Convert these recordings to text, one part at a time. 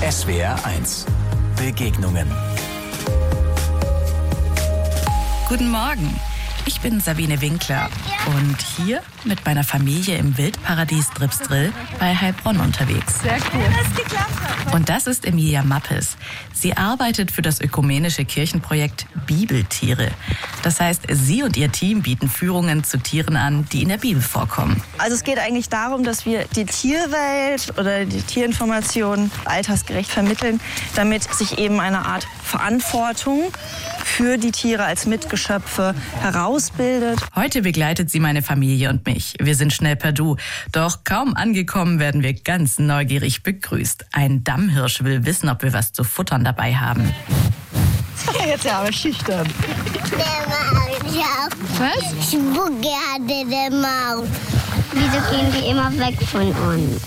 SWR1 Begegnungen. Guten Morgen, ich bin Sabine Winkler und hier mit meiner Familie im Wildparadies Dripsdrill bei Heilbronn unterwegs. Sehr cool. Und das ist Emilia Mappes. Sie arbeitet für das ökumenische Kirchenprojekt Bibeltiere. Das heißt, sie und ihr Team bieten Führungen zu Tieren an, die in der Bibel vorkommen. Also es geht eigentlich darum, dass wir die Tierwelt oder die Tierinformation altersgerecht vermitteln, damit sich eben eine Art Verantwortung für die Tiere als Mitgeschöpfe herausbildet. Heute begleitet sie meine Familie und mich. Wir sind schnell per Du. Doch kaum angekommen werden wir ganz neugierig begrüßt. Ein Dammhirsch will wissen, ob wir was zu futtern dabei haben. Jetzt ja aber schüchtern. Was? Spucke hatte der Maus. Wieso gehen die immer weg von uns?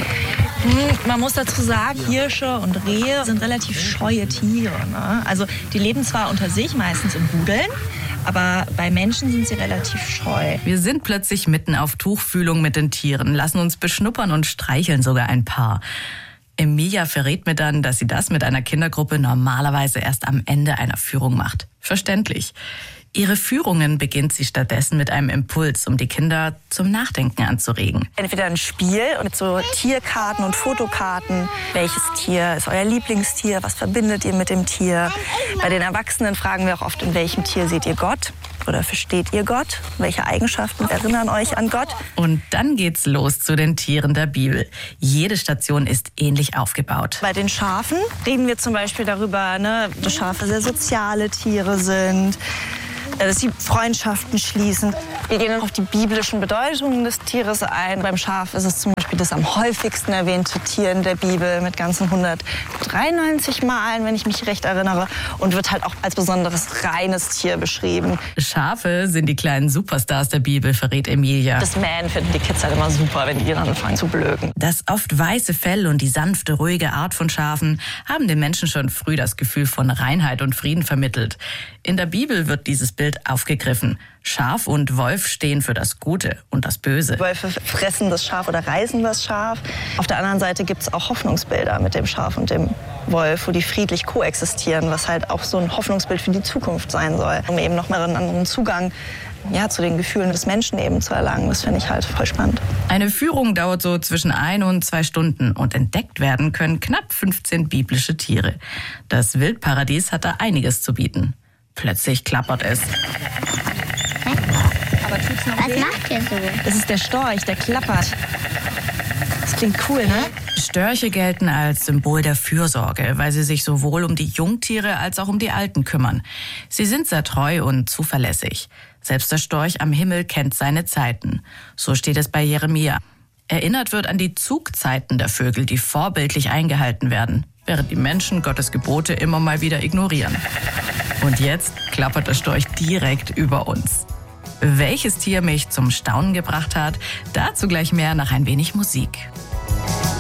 Man muss dazu sagen, Hirsche und Rehe sind relativ scheue Tiere. Ne? Also die leben zwar unter sich, meistens in Rudeln, aber bei Menschen sind sie relativ scheu. Wir sind plötzlich mitten auf Tuchfühlung mit den Tieren, lassen uns beschnuppern und streicheln sogar ein paar. Emilia verrät mir dann, dass sie das mit einer Kindergruppe normalerweise erst am Ende einer Führung macht. Verständlich. Ihre Führungen beginnt sie stattdessen mit einem Impuls, um die Kinder zum Nachdenken anzuregen. Entweder ein Spiel mit so Tierkarten und Fotokarten. Welches Tier ist euer Lieblingstier? Was verbindet ihr mit dem Tier? Bei den Erwachsenen fragen wir auch oft, in welchem Tier seht ihr Gott? Oder versteht ihr Gott? Welche Eigenschaften erinnern euch an Gott? Und dann geht's los zu den Tieren der Bibel. Jede Station ist ähnlich aufgebaut. Bei den Schafen reden wir zum Beispiel darüber, dass Schafe sehr soziale Tiere sind, dass sie Freundschaften schließen. Wir gehen auf die biblischen Bedeutungen des Tieres ein. Beim Schaf ist es zum Beispiel das am häufigsten erwähnte Tier in der Bibel mit ganzen 193 Malen, wenn ich mich recht erinnere, und wird halt auch als besonderes reines Tier beschrieben. Schafe sind die kleinen Superstars der Bibel, verrät Emilia. Das Man finden die Kids halt immer super, wenn die dann anfangen zu blöken. Das oft weiße Fell und die sanfte, ruhige Art von Schafen haben den Menschen schon früh das Gefühl von Reinheit und Frieden vermittelt. In der Bibel wird dieses Bild aufgegriffen. Schaf und Wolf stehen für das Gute und das Böse. Wölfe fressen das Schaf oder reißen das Schaf. Auf der anderen Seite gibt es auch Hoffnungsbilder mit dem Schaf und dem Wolf, wo die friedlich koexistieren, was halt auch so ein Hoffnungsbild für die Zukunft sein soll, um eben noch mal einen anderen Zugang zu den Gefühlen des Menschen eben zu erlangen. Das finde ich halt voll spannend. Eine Führung dauert so zwischen 1 und 2 Stunden und entdeckt werden können knapp 15 biblische Tiere. Das Wildparadies hat da einiges zu bieten. Plötzlich klappert es. Was macht ihr so? Das ist der Storch, der klappert. Das klingt cool, ne? Störche gelten als Symbol der Fürsorge, weil sie sich sowohl um die Jungtiere als auch um die Alten kümmern. Sie sind sehr treu und zuverlässig. Selbst der Storch am Himmel kennt seine Zeiten. So steht es bei Jeremia. Erinnert wird an die Zugzeiten der Vögel, die vorbildlich eingehalten werden, während die Menschen Gottes Gebote immer mal wieder ignorieren. Und jetzt klappert der Storch direkt über uns. Welches Tier mich zum Staunen gebracht hat, dazu gleich mehr nach ein wenig Musik.